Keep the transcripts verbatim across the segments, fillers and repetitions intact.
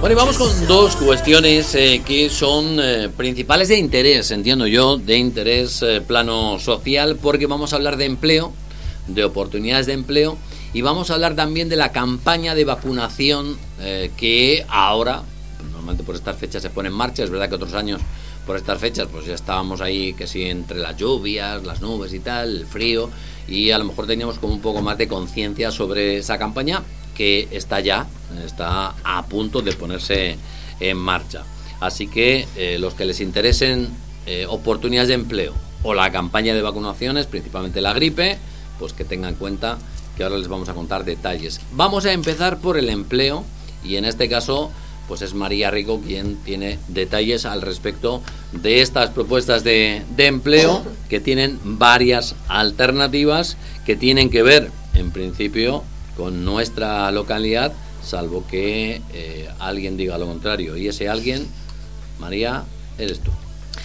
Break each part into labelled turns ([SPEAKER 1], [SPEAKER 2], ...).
[SPEAKER 1] Bueno, y vamos con dos cuestiones eh, que son eh, principales de interés, entiendo yo, de interés eh, plano social, porque vamos a hablar de empleo, de oportunidades de empleo, y vamos a hablar también de la campaña de vacunación eh, que ahora, normalmente por estas fechas se pone en marcha. Es verdad que otros años por estas fechas pues ya estábamos ahí, que sí, entre las lluvias, las nubes y tal, el frío, y a lo mejor teníamos como un poco más de conciencia sobre esa campaña, que está ya, está a punto de ponerse en marcha. Así que eh, los que les interesen eh, oportunidades de empleo o la campaña de vacunaciones, principalmente la gripe, pues que tengan en cuenta que ahora les vamos a contar detalles. Vamos a empezar por el empleo, y en este caso pues es María Rico quien tiene detalles al respecto de estas propuestas de, de empleo, que tienen varias alternativas que tienen que ver, en principio, con nuestra localidad, salvo que eh, alguien diga lo contrario. Y ese alguien, María, eres tú.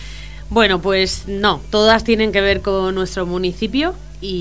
[SPEAKER 2] Bueno, pues no, todas tienen que ver con nuestro municipio,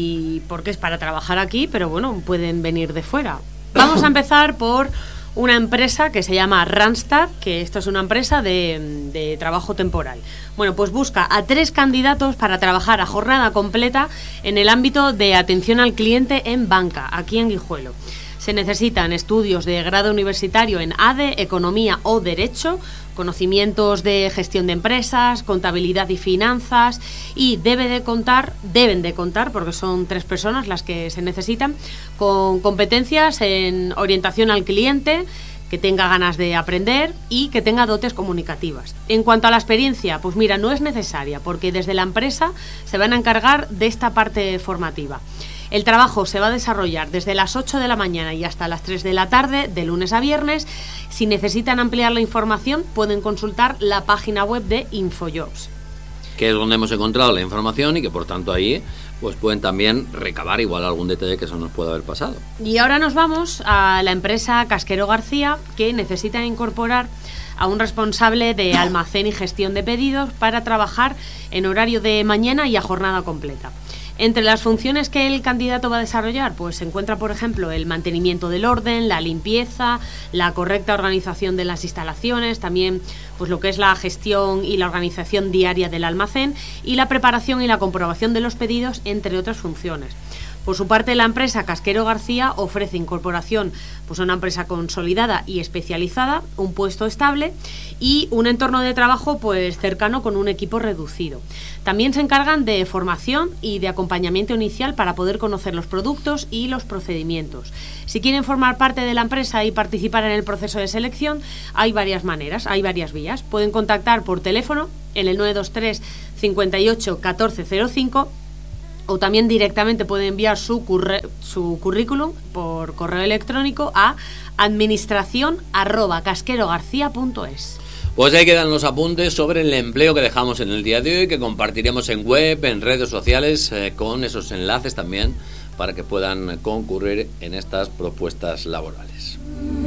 [SPEAKER 2] y porque es para trabajar aquí, pero bueno, pueden venir de fuera. Vamos a empezar por una empresa que se llama Randstad, que esto es una empresa de, de trabajo temporal. Bueno, pues busca a tres candidatos para trabajar a jornada completa en el ámbito de atención al cliente en banca, aquí en Guijuelo. Se necesitan estudios de grado universitario en A D E, Economía o Derecho, conocimientos de gestión de empresas, contabilidad y finanzas, y debe de contar, deben de contar, porque son tres personas las que se necesitan, con competencias en orientación al cliente, que tenga ganas de aprender y que tenga dotes comunicativas. En cuanto a la experiencia, pues mira, no es necesaria, porque desde la empresa se van a encargar de esta parte formativa. El trabajo se va a desarrollar desde las ocho de la mañana y hasta las tres de la tarde, de lunes a viernes. Si necesitan ampliar la información, pueden consultar la página web de InfoJobs,
[SPEAKER 1] que es donde hemos encontrado la información, y que por tanto ahí pues pueden también recabar igual algún detalle que eso nos puede haber pasado.
[SPEAKER 2] Y ahora nos vamos a la empresa Casquero García, que necesita incorporar a un responsable de almacén y gestión de pedidos para trabajar en horario de mañana y a jornada completa. Entre las funciones que el candidato va a desarrollar, pues se encuentra, por ejemplo, el mantenimiento del orden, la limpieza, la correcta organización de las instalaciones, también pues lo que es la gestión y la organización diaria del almacén, y la preparación y la comprobación de los pedidos, entre otras funciones. Por su parte, la empresa Casquero García ofrece incorporación pues a una empresa consolidada y especializada, un puesto estable y un entorno de trabajo pues cercano con un equipo reducido. También se encargan de formación y de acompañamiento inicial para poder conocer los productos y los procedimientos. Si quieren formar parte de la empresa y participar en el proceso de selección, hay varias maneras, hay varias vías. Pueden contactar por teléfono en el nueve dos tres, cincuenta y ocho, catorce cero cinco, o también directamente puede enviar su, curre, su currículum por correo electrónico a administración arroba casquerogarcía punto es.
[SPEAKER 1] Pues ahí quedan los apuntes sobre el empleo que dejamos en el día de hoy, que compartiremos en web, en redes sociales, eh, con esos enlaces también, para que puedan concurrir en estas propuestas laborales.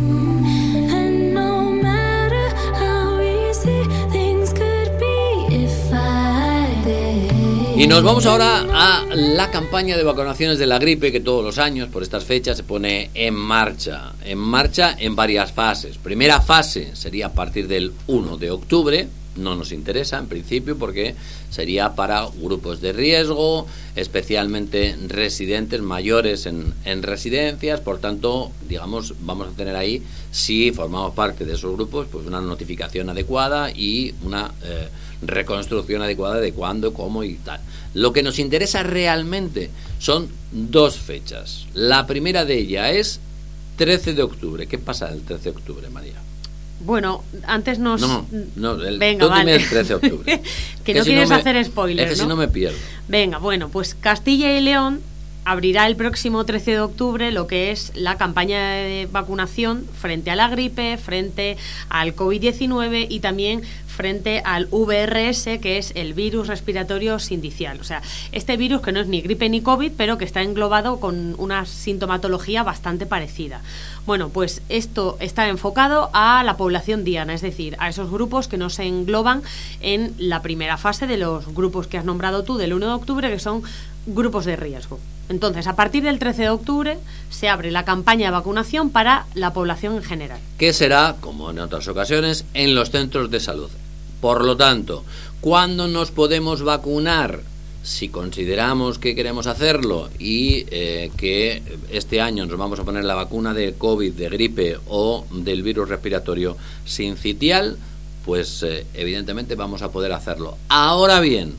[SPEAKER 1] Y nos vamos ahora a la campaña de vacunaciones de la gripe, que todos los años por estas fechas se pone en marcha. En marcha en varias fases. Primera fase sería a partir del uno de octubre. No nos interesa en principio, porque sería para grupos de riesgo, especialmente residentes mayores en, en residencias. Por tanto, digamos, vamos a tener ahí, si formamos parte de esos grupos, pues una notificación adecuada y una eh, reconstrucción adecuada de cuándo, cómo y tal. Lo que nos interesa realmente son dos fechas. La primera de ellas es trece de octubre. ¿Qué pasa el trece de octubre, María?
[SPEAKER 2] Bueno, antes nos...
[SPEAKER 1] No, no, el,
[SPEAKER 2] venga, vale.
[SPEAKER 1] El trece de octubre.
[SPEAKER 2] que, que no si quieres no me, hacer spoilers,
[SPEAKER 1] es que
[SPEAKER 2] ¿no?
[SPEAKER 1] si no me pierdo.
[SPEAKER 2] Venga, bueno, pues Castilla y León abrirá el próximo trece de octubre lo que es la campaña de vacunación frente a la gripe, frente al covid diecinueve y también frente al V R S, que es el virus respiratorio sincicial. O sea, este virus que no es ni gripe ni COVID, pero que está englobado con una sintomatología bastante parecida. Bueno, pues esto está enfocado a la población diana, es decir, a esos grupos que no se engloban en la primera fase de los grupos que has nombrado tú del uno de octubre, que son grupos de riesgo. Entonces, a partir del trece de octubre se abre la campaña de vacunación para la población en general.
[SPEAKER 1] Que será, como en otras ocasiones, en los centros de salud. Por lo tanto, ¿cuándo nos podemos vacunar? Si consideramos que queremos hacerlo y eh, que este año nos vamos a poner la vacuna de COVID, de gripe o del virus respiratorio sincitial, pues eh, evidentemente vamos a poder hacerlo. Ahora bien,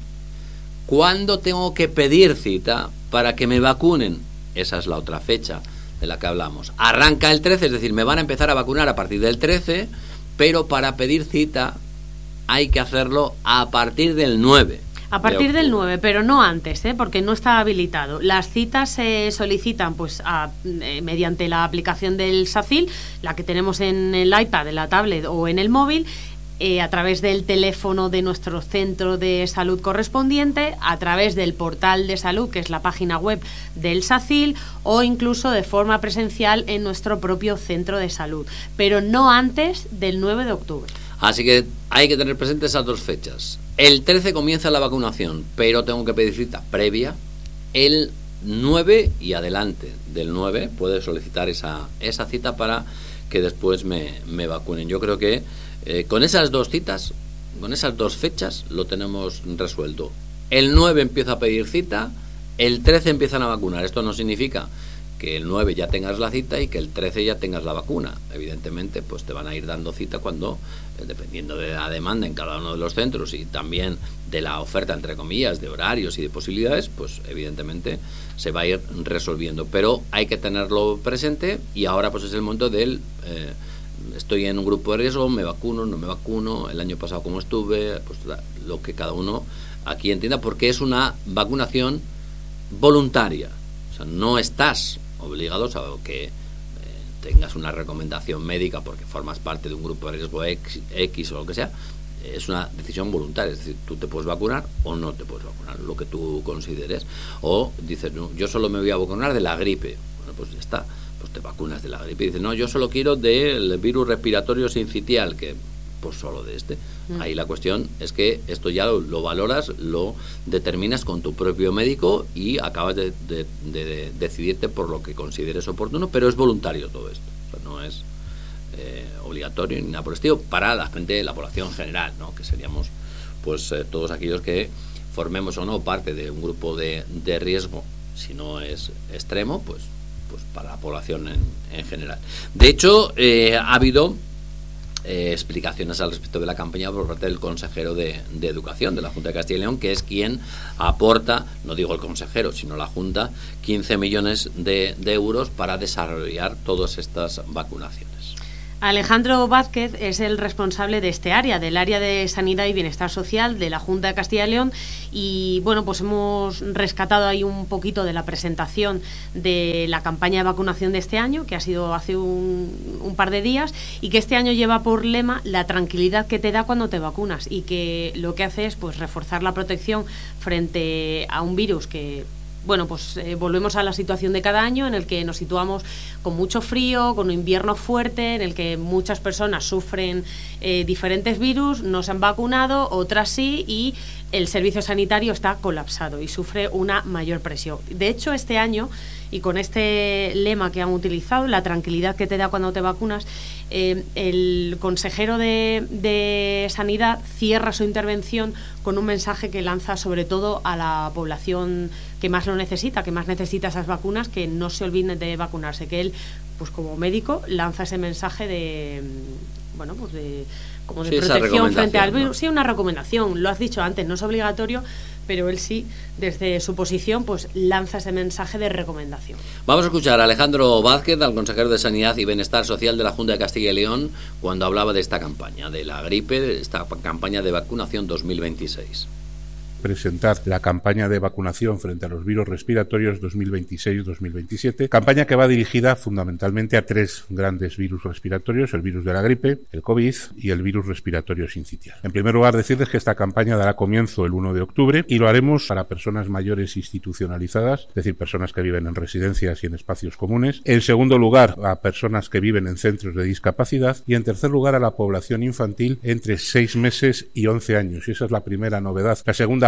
[SPEAKER 1] ¿cuándo tengo que pedir cita para que me vacunen? Esa es la otra fecha de la que hablamos. Arranca el trece, es decir, me van a empezar a vacunar a partir del trece, pero para pedir cita hay que hacerlo a partir del nueve.
[SPEAKER 2] A partir del nueve, pero no antes, ¿eh? Porque no está habilitado. Las citas se solicitan pues a, eh, mediante la aplicación del SACIL, la que tenemos en el iPad, en la tablet o en el móvil, eh, a través del teléfono de nuestro centro de salud correspondiente, a través del portal de salud, que es la página web del SACIL, o incluso de forma presencial en nuestro propio centro de salud, pero no antes del nueve de octubre.
[SPEAKER 1] Así que hay que tener presentes esas dos fechas. El trece comienza la vacunación, pero tengo que pedir cita previa. El nueve y adelante del nueve puedes solicitar esa, esa cita para que después me, me vacunen. Yo creo que eh, con esas dos citas, con esas dos fechas, lo tenemos resuelto. El nueve empieza a pedir cita, el trece empiezan a vacunar. Esto no significa que el nueve ya tengas la cita y que el trece ya tengas la vacuna. Evidentemente, pues te van a ir dando cita cuando, eh, dependiendo de la demanda en cada uno de los centros y también de la oferta, entre comillas, de horarios y de posibilidades, pues evidentemente se va a ir resolviendo. Pero hay que tenerlo presente y ahora pues es el momento del... Eh, estoy en un grupo de riesgo, me vacuno, no me vacuno, el año pasado como estuve, pues lo que cada uno aquí entienda, porque es una vacunación voluntaria. O sea, no estás obligados a que eh, tengas una recomendación médica porque formas parte de un grupo de riesgo X, X o lo que sea. Es una decisión voluntaria, es decir, tú te puedes vacunar o no te puedes vacunar, lo que tú consideres. O dices, no, yo solo me voy a vacunar de la gripe. Bueno, pues ya está, pues te vacunas de la gripe. Y dices, no, yo solo quiero del virus respiratorio sincitial, que pues solo de este. Mm. Ahí la cuestión es que esto ya lo, lo valoras, lo determinas con tu propio médico y acabas de, de, de, de decidirte por lo que consideres oportuno, pero es voluntario todo esto. O sea, no es eh, obligatorio ni nada por el estilo para la gente, la población general, ¿no? Que seríamos pues eh, todos aquellos que formemos o no parte de un grupo de, de riesgo, si no es extremo, pues, pues para la población en, en general. De hecho, eh, ha habido Eh, explicaciones al respecto de la campaña por parte del consejero de, de Educación de la Junta de Castilla y León, que es quien aporta, no digo el consejero, sino la Junta, quince millones de, de euros para desarrollar todas estas vacunaciones.
[SPEAKER 2] Alejandro Vázquez es el responsable de este área, del área de Sanidad y Bienestar Social de la Junta de Castilla y León, y bueno, pues hemos rescatado ahí un poquito de la presentación de la campaña de vacunación de este año, que ha sido hace un, un par de días, y que este año lleva por lema la tranquilidad que te da cuando te vacunas, y que lo que hace es pues reforzar la protección frente a un virus que... Bueno, pues eh, volvemos a la situación de cada año en el que nos situamos con mucho frío, con un invierno fuerte, en el que muchas personas sufren eh, diferentes virus, no se han vacunado, otras sí, y el servicio sanitario está colapsado y sufre una mayor presión. De hecho, este año, y con este lema que han utilizado, la tranquilidad que te da cuando te vacunas, eh, el consejero de, de Sanidad cierra su intervención con un mensaje que lanza sobre todo a la población que más lo necesita, que más necesita esas vacunas, que no se olviden de vacunarse, que él, pues como médico, lanza ese mensaje de, bueno, pues de como de sí, protección frente al virus. ¿No? Sí, una recomendación, lo has dicho antes, no es obligatorio, pero él sí, desde su posición, pues lanza ese mensaje de recomendación.
[SPEAKER 1] Vamos a escuchar a Alejandro Vázquez, al consejero de Sanidad y Bienestar Social de la Junta de Castilla y León, cuando hablaba de esta campaña, de la gripe, de esta campaña de vacunación dos mil veintiséis.
[SPEAKER 3] Presentar la campaña de vacunación frente a los virus respiratorios dos mil veintiséis dos mil veintisiete, campaña que va dirigida fundamentalmente a tres grandes virus respiratorios, el virus de la gripe, el COVID y el virus respiratorio sincitial. En primer lugar, decirles que esta campaña dará comienzo el uno de octubre y lo haremos para personas mayores institucionalizadas, es decir, personas que viven en residencias y en espacios comunes. En segundo lugar, a personas que viven en centros de discapacidad y en tercer lugar a la población infantil entre seis meses y once años. Y esa es la primera novedad. La segunda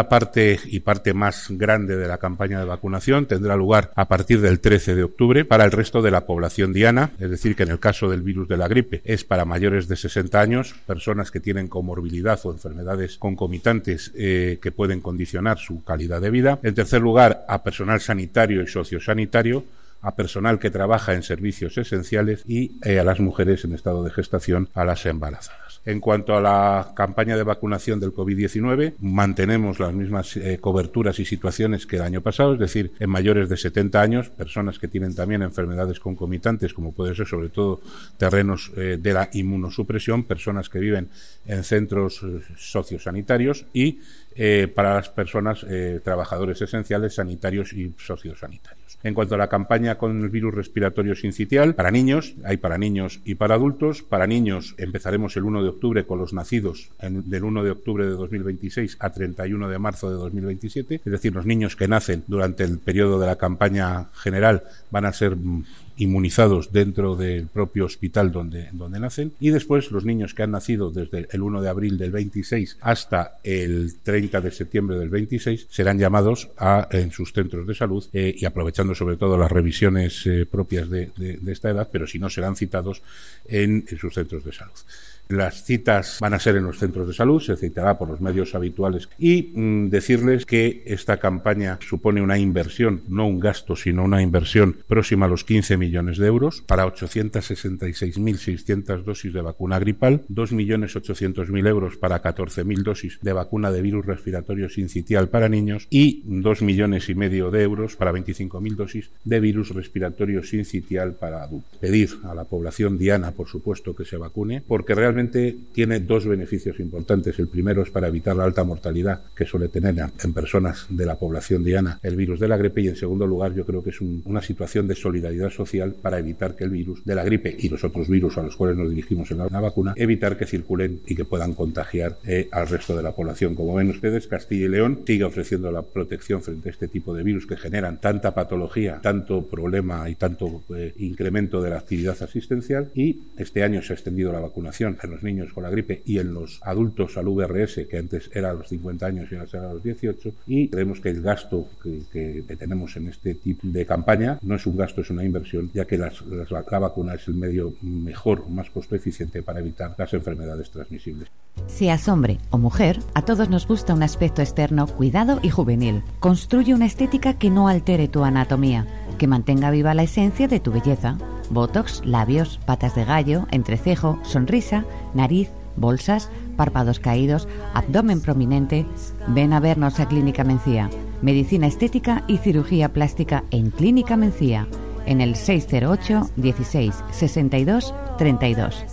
[SPEAKER 3] segunda parte y parte más grande de la campaña de vacunación tendrá lugar a partir del trece de octubre para el resto de la población diana, es decir, que en el caso del virus de la gripe es para mayores de sesenta años, personas que tienen comorbilidad o enfermedades concomitantes eh, que pueden condicionar su calidad de vida. En tercer lugar, a personal sanitario y sociosanitario, a personal que trabaja en servicios esenciales y eh, a las mujeres en estado de gestación, a las embarazadas. En cuanto a la campaña de vacunación del COVID diecinueve, mantenemos las mismas eh, coberturas y situaciones que el año pasado, es decir, en mayores de setenta años, personas que tienen también enfermedades concomitantes, como puede ser sobre todo terrenos eh, de la inmunosupresión, personas que viven en centros eh, sociosanitarios y eh, para las personas eh, trabajadores esenciales, sanitarios y sociosanitarios. En cuanto a la campaña con el virus respiratorio sincitial, para niños, hay para niños y para adultos. Para niños empezaremos el uno de octubre con los nacidos en, del uno de octubre de dos mil veintiséis a treinta y uno de marzo de dos mil veintisiete, es decir, los niños que nacen durante el periodo de la campaña general van a ser inmunizados dentro del propio hospital donde, donde nacen, y después los niños que han nacido desde el uno de abril del veintiséis hasta el treinta de septiembre del veintiséis serán llamados a, en sus centros de salud eh, y aprovechando sobre todo las revisiones eh, propias de, de, de esta edad, pero si no serán citados en, en sus centros de salud. Las citas van a ser en los centros de salud, se citará por los medios habituales y mmm, decirles que esta campaña supone una inversión, no un gasto, sino una inversión próxima a los quince millones de euros para ochocientas sesenta y seis mil seiscientas dosis de vacuna gripal, dos millones ochocientos mil euros para catorce mil dosis de vacuna de virus respiratorio sincitial para niños y dos millones y medio de euros para veinticinco mil dosis de virus respiratorio sincitial para adultos. Pedir a la población diana, por supuesto, que se vacune, porque realmente tiene dos beneficios importantes. El primero es para evitar la alta mortalidad que suele tener en personas de la población diana el virus de la gripe, y en segundo lugar yo creo que es un, una situación de solidaridad social para evitar que el virus de la gripe y los otros virus a los cuales nos dirigimos en la, la vacuna, evitar que circulen y que puedan contagiar eh, al resto de la población. Como ven ustedes, Castilla y León sigue ofreciendo la protección frente a este tipo de virus que generan tanta patología, tanto problema y tanto eh, incremento de la actividad asistencial, y este año se ha extendido la vacunación en los niños con la gripe y en los adultos al V R S, que antes era a los cincuenta años y ahora será a los dieciocho, y creemos que el gasto que, que, que tenemos en este tipo de campaña no es un gasto, es una inversión, ya que las, las, la vacuna es el medio mejor, más costo eficiente para evitar las enfermedades transmisibles.
[SPEAKER 4] Seas hombre o mujer, a todos nos gusta un aspecto externo cuidado y juvenil. Construye una estética que no altere tu anatomía, que mantenga viva la esencia de tu belleza. Botox, labios, patas de gallo, entrecejo, sonrisa, nariz, bolsas, párpados caídos, abdomen prominente. Ven a vernos a Clínica Mencía. Medicina estética y cirugía plástica en Clínica Mencía, en el seis cero ocho, dieciséis, sesenta y dos, treinta y dos.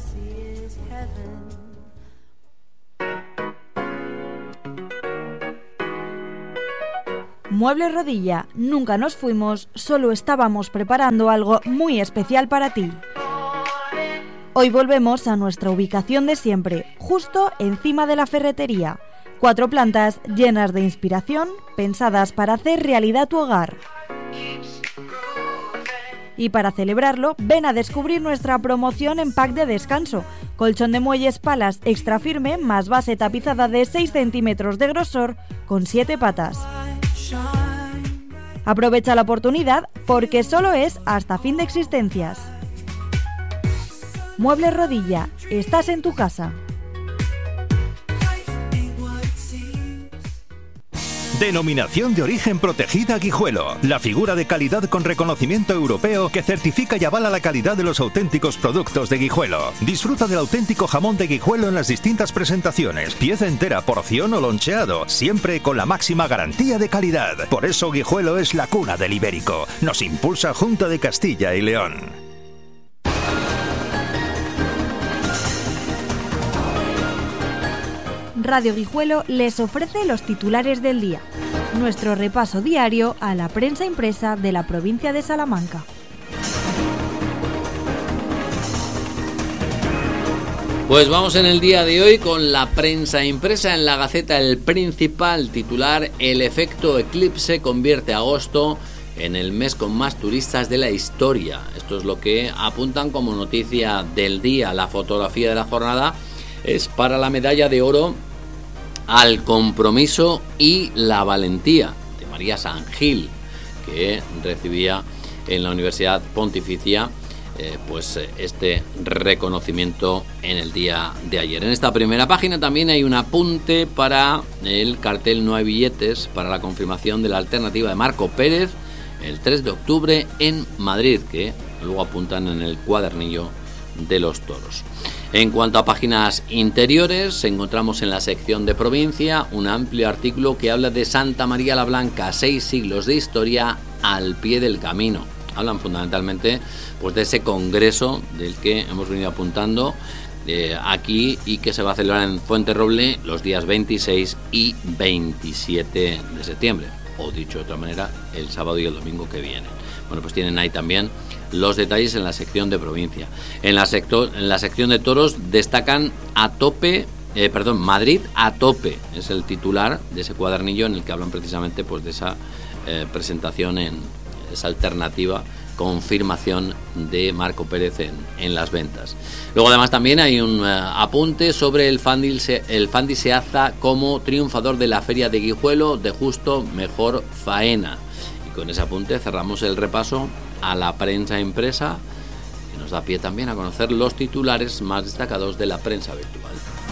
[SPEAKER 5] Muebles Rodilla, nunca nos fuimos, solo estábamos preparando algo muy especial para ti. Hoy volvemos a nuestra ubicación de siempre, justo encima de la ferretería. Cuatro plantas llenas de inspiración, pensadas para hacer realidad tu hogar. Y para celebrarlo, ven a descubrir nuestra promoción en pack de descanso. Colchón de muelles palas extra firme más base tapizada de seis centímetros de grosor con siete patas. Aprovecha la oportunidad porque solo es hasta fin de existencias. Muebles Rodilla, estás en tu casa.
[SPEAKER 6] Denominación de origen protegida Guijuelo. La figura de calidad con reconocimiento europeo que certifica y avala la calidad de los auténticos productos de Guijuelo. Disfruta del auténtico jamón de Guijuelo en las distintas presentaciones. Pieza entera, porción o loncheado. Siempre con la máxima garantía de calidad. Por eso Guijuelo es la cuna del ibérico. Nos impulsa Junta de Castilla y León.
[SPEAKER 5] Radio Guijuelo les ofrece los titulares del día, nuestro repaso diario a la prensa impresa de la provincia de Salamanca.
[SPEAKER 1] Pues vamos en el día de hoy con la prensa impresa. En la Gaceta El Principal, titular: el efecto eclipse convierte agosto en el mes con más turistas de la historia. Esto es lo que apuntan como noticia del día. La fotografía de la jornada es para la medalla de oro al compromiso y la valentía de María San Gil, que recibía en la Universidad Pontificia eh, pues este reconocimiento en el día de ayer. En esta primera página también hay un apunte para el cartel No hay billetes para la confirmación de la alternativa de Marco Pérez el tres de octubre en Madrid, que luego apuntan en el cuadernillo de los toros. En cuanto a páginas interiores, encontramos en la sección de provincia un amplio artículo que habla de Santa María la Blanca, seis siglos de historia al pie del camino. Hablan fundamentalmente pues de ese congreso del que hemos venido apuntando eh, aquí y que se va a celebrar en Fuenterroble los días veintiséis y veintisiete de septiembre, o dicho de otra manera, el sábado y el domingo que vienen. Bueno, pues tienen ahí también los detalles en la sección de provincia. En la, sector, en la sección de toros destacan a tope, eh, perdón, Madrid a tope, es el titular de ese cuadernillo en el que hablan precisamente pues de esa eh, presentación, en esa alternativa, confirmación de Marco Pérez en, en las ventas. Luego además también hay un uh, apunte sobre el Fandi, el Fandi Seaza como triunfador de la Feria de Guijuelo de Justo Mejor Faena. Y con ese apunte cerramos el repaso a la prensa impresa, que nos da pie también a conocer los titulares más destacados de la prensa virtual.